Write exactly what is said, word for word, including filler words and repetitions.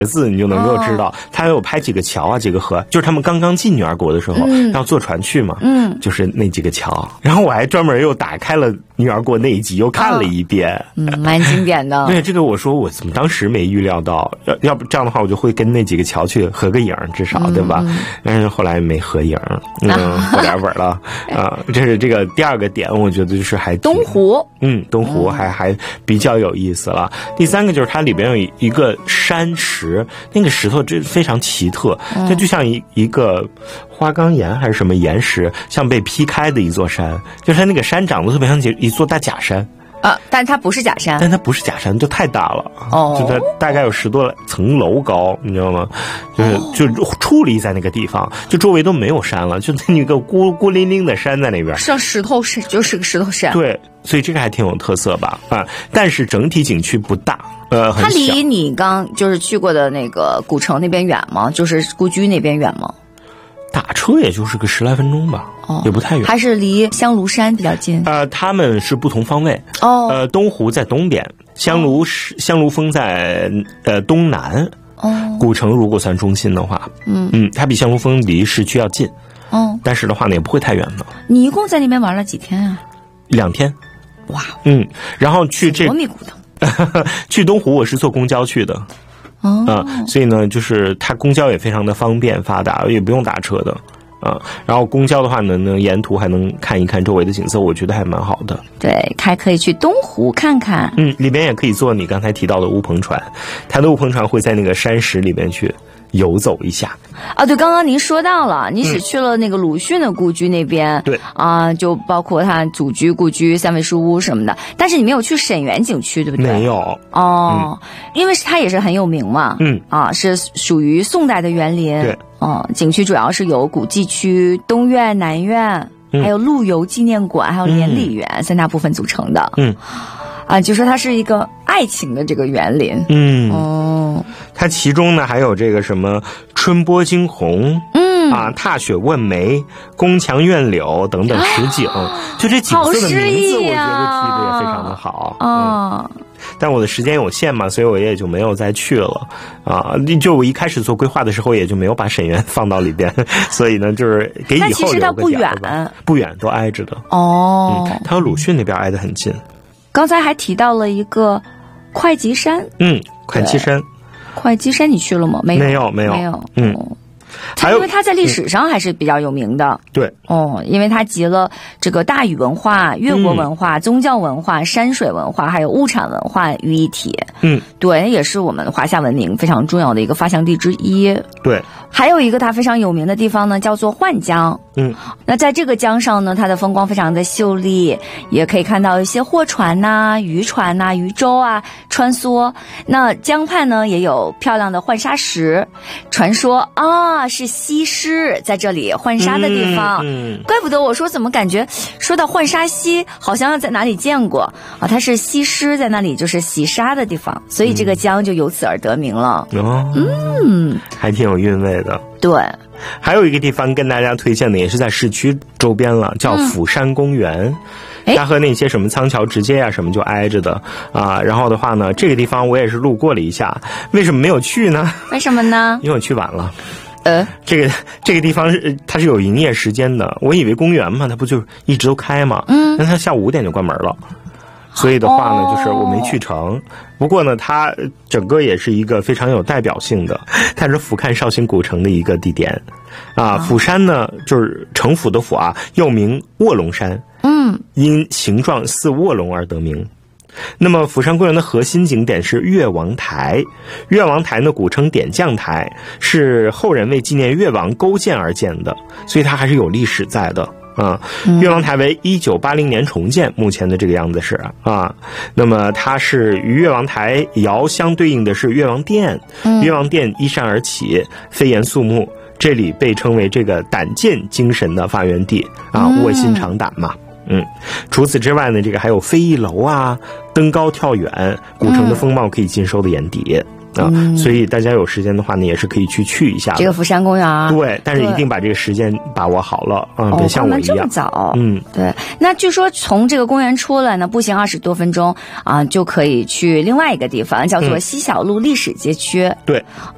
字你就能够知道，哦、他有拍几个桥啊，几个河，就是他们刚刚进女儿国的时候，嗯、要坐船去嘛，嗯，就是那几个桥。然后我还专门又打开了女儿国那一集，又看了一遍，哦、 嗯，蛮经典的。 对，这个我说我怎么当时没预料到，要要不这样的话，我就会跟那几个桥去合个影，至少、嗯、对吧？但是后来没合影，嗯，后点本了啊。这是这个第二个点，我觉得就是还东湖， 嗯，东湖还、嗯、还比较有意思了。第三个就是它里边有一个山石，那个石头真非常奇特，它就像一一个花岗岩还是什么岩石，像被劈开的一座山，就是它那个山长得特别像一座大假山。 啊，但它不是假山， 但它不是假山，就太大了， 哦， 就它大概有十多层楼高，你知道吗？就是就矗立在那个地方，就周围都没有山了，就那个孤孤零零的山在那边， 像石头山，就是个石头山。 对，所以这个还挺有特色吧？啊，但是整体景区不大，呃，很小。 它离你刚就是去过的那个古城那边远吗？就是故居那边远吗？ 打车也就是个十来分钟吧，哦，也不太远。 还是离香炉山比较近？ 呃，他们是不同方位。哦，呃，东湖在东边，香炉是、哦、香炉峰在呃东南。哦，古城如果算中心的话，嗯嗯，它比香炉峰离市区要近。哦，但是的话呢，也不会太远的。 你一共在那边玩了几天啊？ 两天。 哇， 嗯，然后去这多米骨头。 去东湖我是坐公交去的。 哦、 嗯，所以呢，就是它公交也非常的方便发达，也不用打车的，啊、嗯，然后公交的话呢，能沿途还能看一看周围的景色，我觉得还蛮好的。 对，还可以去东湖看看。 嗯，里边也可以坐你刚才提到的乌篷船，它的乌篷船会在那个山石里面去游走一下。 啊，对，刚刚您说到了，你只去了那个鲁迅的故居那边， 对、 嗯、啊，就包括他祖居、故居、三味书屋什么的，但是你没有去沈园景区，对不对？ 没有。 哦，嗯、因为它也是很有名嘛， 嗯， 啊，是属于宋代的园林， 对， 哦、嗯，景区主要是有古迹区、东院、南院，嗯、还有陆游纪念馆，还有连理园、嗯、三大部分组成的， 嗯。 啊，就说它是一个爱情的这个园林， 嗯， 哦， 它其中呢还有这个什么春波惊鸿， 嗯啊，踏雪问梅、宫墙院柳等等实景，啊、就这景色的名字，我觉得提的也非常的好啊。 嗯，但我的时间有限嘛，所以我也就没有再去了啊。就我一开始做规划的时候，也就没有把沈园放到里边，所以呢，就是给以后留个点。 它不远， 不远，都挨着的。 哦， 嗯，它和鲁迅那边挨得很近。 刚才还提到了一个会稽山， 嗯，会稽山， 会稽山你去了吗？没有， 没有，没有， 没有， 嗯。 哦，因为它在历史上还是比较有名的， 嗯、对， 哦，因为它集了这个大禹文化、越国文化、嗯、宗教文化、山水文化，还有物产文化于一体。 嗯， 对，也是我们华夏文明非常重要的一个发祥地之一。 对， 还有一个它非常有名的地方呢，叫做浣江。 嗯， 那在这个江上呢，它的风光非常的秀丽，也可以看到一些货船呐、啊、渔船呐、啊、渔舟啊穿梭。那江畔呢，也有漂亮的浣纱石，传说啊。是西施在这里浣纱的地方， 嗯嗯、 怪不得我说怎么感觉说到浣纱溪好像在哪里见过啊？它是西施在那里就是洗纱的地方，所以这个江就由此而得名了。 哦， 嗯， 还挺有韵味的。 对， 还有一个地方跟大家推荐的，也是在市区周边了，叫釜山公园。嗯、它和那些什么仓桥直街啊什么就挨着的啊。然后的话呢，这个地方我也是路过了一下，为什么没有去呢？ 为什么呢？ 因为我去晚了。 呃， 这个这个地方是它是有营业时间的，我以为公园嘛，它不就一直都开嘛，嗯，但它下午五点就关门了，所以的话呢，就是我没去成。不过呢，它整个也是一个非常有代表性的，它是俯瞰绍兴古城的一个地点啊。釜山呢，就是城府的府啊，又名卧龙山，嗯，因形状似卧龙而得名。那么釜山公园的核心景点是越王台，越王台呢古称点将台，是后人为纪念越王勾践而建的，所以它还是有历史在的啊。越王台为一九八零年重建，目前的这个样子是啊。那么它是与越王台遥相对应的是越王殿，越王殿依山而起，飞檐肃穆，这里被称为这个胆剑精神的发源地啊，卧薪尝胆嘛。嗯，除此之外呢，这个还有飞翼楼啊，登高跳远，古城的风貌可以尽收的眼底。啊、嗯，所以大家有时间的话呢，也是可以去去一下这个釜山公园。 对，但是一定把这个时间把握好了啊，别、嗯、像我一样。 这么早， 嗯， 对。那据说从这个公园出来呢，步行二十多分钟啊，就可以去另外一个地方，叫做西小路历史街区。 对，